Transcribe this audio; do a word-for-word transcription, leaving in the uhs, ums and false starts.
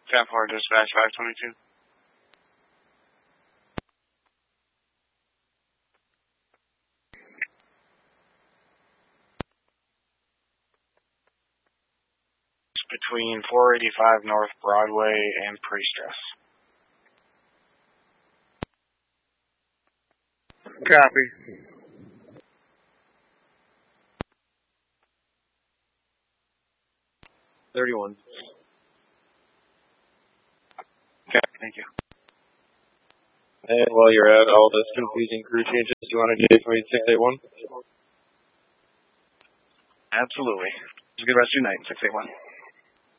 ten four, dispatch five twenty-two. Between four eighty-five North Broadway and Pre-Stress. Copy. thirty-one. Okay, thank you. And while you're at all this confusing crew changes, do you want to do six eight one? Absolutely. Have a good rest of your night, six eight one.